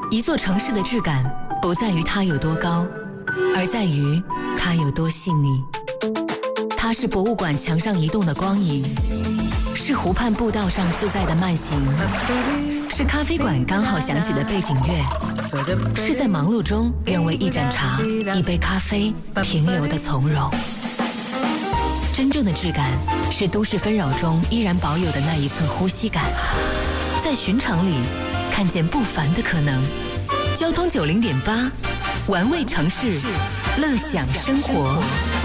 一座城市的质感不在于它有多高，而在于它有多细腻。它是博物馆墙上移动的光影，是湖畔步道上自在的慢行，是咖啡馆刚好响起的背景乐，是在忙碌中愿为一盏茶、一杯咖啡停留的从容。真正的质感是都市纷扰中依然保有的那一寸呼吸感，在寻常里看见不凡的可能。交通90.8，玩味城市，乐享生活。